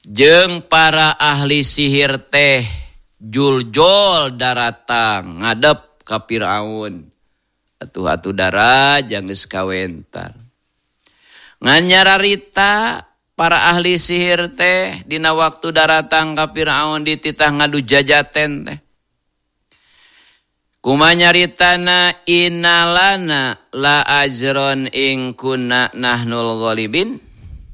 jeung para ahli sihir teh juljol daratang ngadep ka Firaun. Atuh dara jang geus kawentar. Ngan nyararita para ahli sihir teh dina waktu daratang ka Firaun dititah ngadu jajaten teh. Kumanyaritana innalana la ajron ing kunna nahnul ghalibin.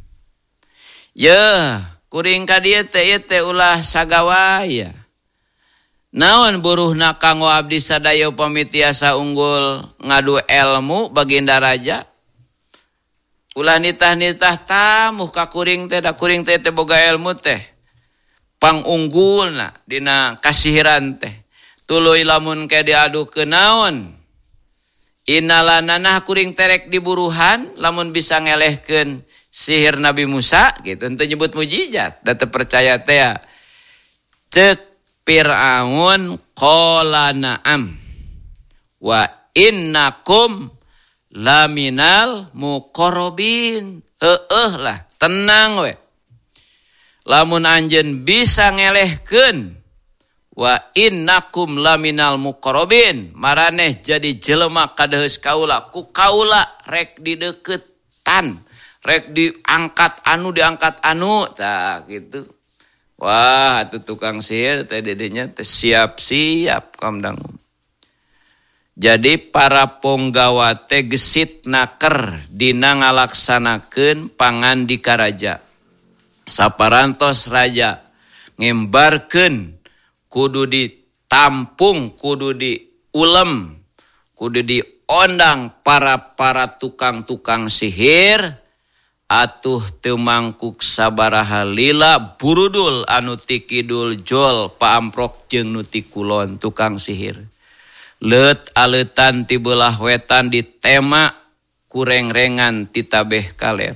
Kuring ka dieu teh ulah sagawaya. Naon buruhna kanggo abdi sadaya upami tiasa unggul ngadu ilmu baginda raja. Ulah nitah-nitah tamuh ka kuring teh da kuring teh boga ilmu teh. Pangunggulna dina kasihiran teh. Tuluy lamun ke diadu ke naon. Inalanana kuring terek diburuhan lamun bisa ngelehkeun sihir Nabi Musa gitu. Ente nyebut mujizat da teu percaya teh. Ceuk Fir'aun qala na'am wa innakum laminal muqarrabin. Lah, tenang we. Lamun anjeun bisa ngelehkeun wa innakum laminal muqarrabin, maraneh jadi jelema kadeus kaula, ku kaula rek dideukeutan, rek diangkat anu tah gitu. Wah, atuh tukang sihir teh dedenya teh siap-siap kamdangu. Jadi para ponggawa teh gesit naker dina ngalaksanakeun pangandika raja. Saparantos raja ngembarkeun kudu ditampung, kudu diulem, kudu diondang para tukang-tukang sihir, atuh teu mangkuk sabaraha lila burudul anu ti kidul jol paamprok jeung nu ti kulon tukang sihir. Leut aleutan ti beulah wetan ditema kureng-rengan ti tabeh kaler.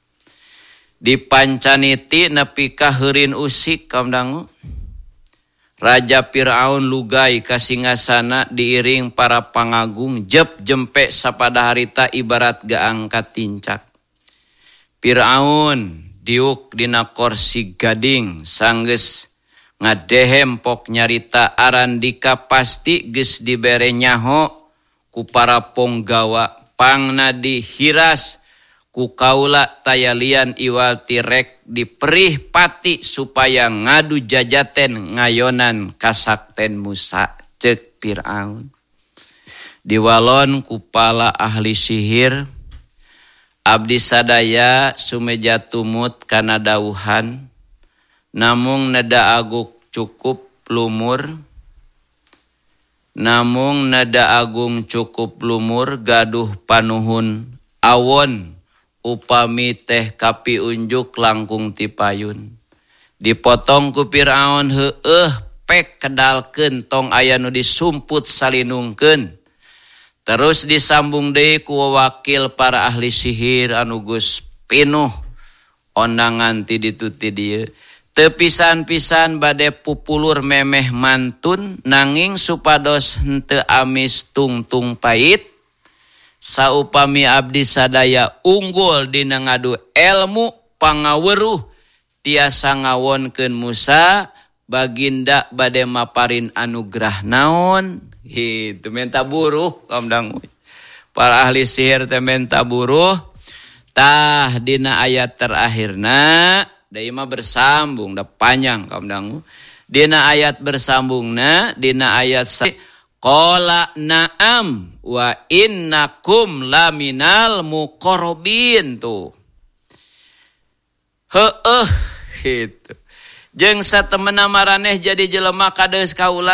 Dipancaniti nepi ka heurin usik kamdangu. Raja Fir'aun lugai ka singasana diiring para pangagung jep jempe sapada harita ibarat gaangkat tincak. Fir'aun diuk dina kursi gading sanggeus ngadehem pok nyarita arandika pasti geus dibere nyaho ku para ponggawa pangna dihiras ku kaula tayalian iwal tirek diperih pati supaya ngadu jajaten ngayonan kasakten Musa ceuk Fir'aun. Diwalon kupala ahli sihir abdi sadaya sumeja tumut kana dawuhan namung nada agung cukup lumur gaduh panuhun awon upami teh kapi unjuk langkung tipayun. Dipotong ku Fir'aun heueuh pek kedalkeun tong aya nu disumput salinungkeun. Terus disambung deui ku wakil para ahli sihir anu geus pinuh ondangan ti ditu ti dieu. Teu pisan-pisan bade pupulur memeh mantun nanging supados henteu amis tungtung pait. Saupami abdi sadaya unggul dina ngadu ilmu pangaweuruh tiasa ngawonkeun Musa baginda bade maparin anugerah naon gitu menta buruh kamdangu. Para ahli sihir teh menta buruh tah dina ayat terakhirna deui mah bersambung da panjang kamdangu. Dina ayat bersambungna dina ayat qala na'am wa innakum laminal muqarrabin tuh. Heueuh gitu. Jeung satemena maraneh jadi jelema kadeus kaula